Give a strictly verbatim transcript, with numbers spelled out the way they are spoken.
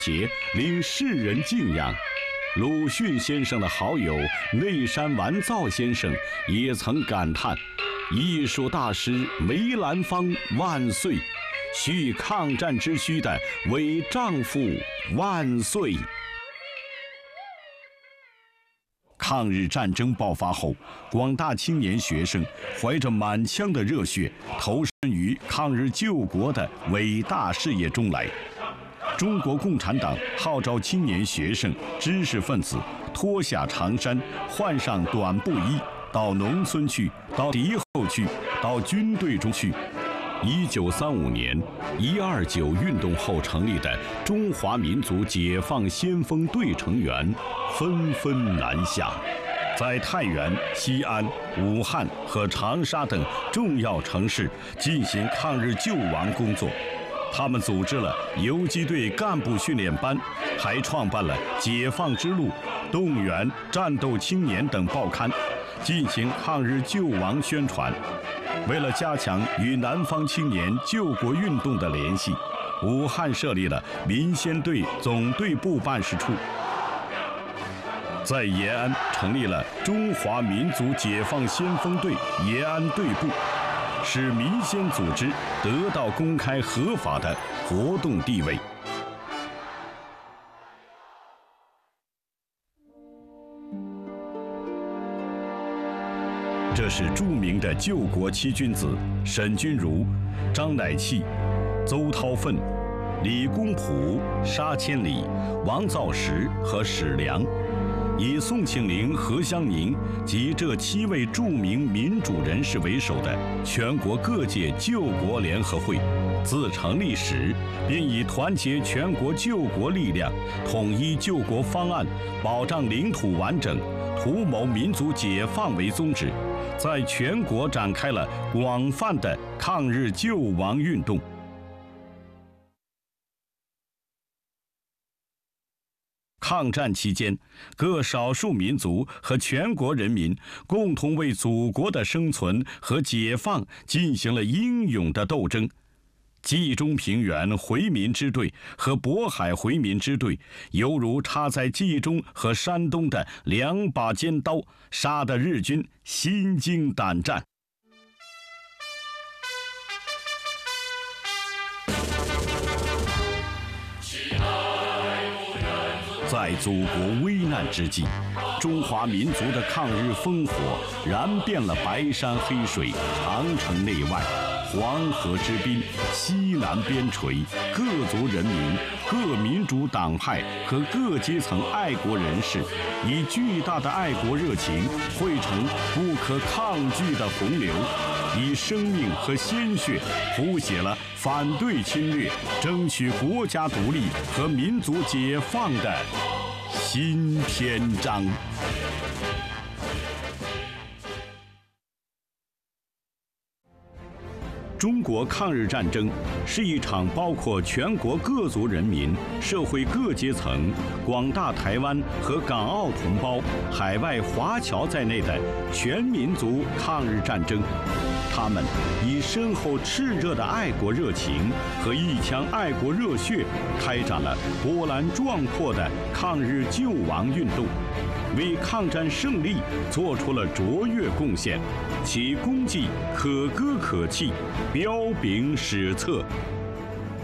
节令世人敬仰。鲁迅先生的好友内山完造先生也曾感叹：“艺术大师梅兰芳万岁，续抗战之躯的伪丈夫万岁。”抗日战争爆发后，广大青年学生怀着满腔的热血，投身于抗日救国的伟大事业中来。中国共产党号召青年学生、知识分子脱下长衫，换上短布衣，到农村去，到敌后去，到军队中去。一九三五年一二九运动后成立的中华民族解放先锋队成员纷纷南下，在太原、西安、武汉和长沙等重要城市进行抗日救亡工作。他们组织了游击队干部训练班，还创办了《解放之路》《动员战斗青年》等报刊，进行抗日救亡宣传。为了加强与南方青年救国运动的联系，武汉设立了民先队总队部办事处，在延安成立了中华民族解放先锋队延安队部，使民先组织得到公开合法的活动地位。这是著名的救国七君子沈钧儒、张乃器、邹韬奋、李公朴、沙千里、王造时和史良，以宋庆龄、何香凝及这七位著名民主人士为首的全国各界救国联合会，自成立时便以团结全国救国力量、统一救国方案、保障领土完整、图谋民族解放为宗旨，在全国展开了广泛的抗日救亡运动。抗战期间，各少数民族和全国人民共同为祖国的生存和解放进行了英勇的斗争。冀中平原回民支队和渤海回民支队，犹如插在冀中和山东的两把尖刀，杀得日军心惊胆战。在祖国危难之际，中华民族的抗日烽火燃遍了白山黑水、长城内外、黄河之滨、西南边陲，各族人民、各民主党派和各阶层爱国人士，以巨大的爱国热情汇成不可抗拒的洪流，以生命和鲜血谱写了反对侵略、争取国家独立和民族解放的新篇章。中国抗日战争是一场包括全国各族人民、社会各阶层、广大台湾和港澳同胞、海外华侨在内的全民族抗日战争。他们以深厚炽热的爱国热情和一腔爱国热血，开展了波澜壮阔的抗日救亡运动，为抗战胜利做出了卓越贡献，其功绩可歌可泣，彪炳史册。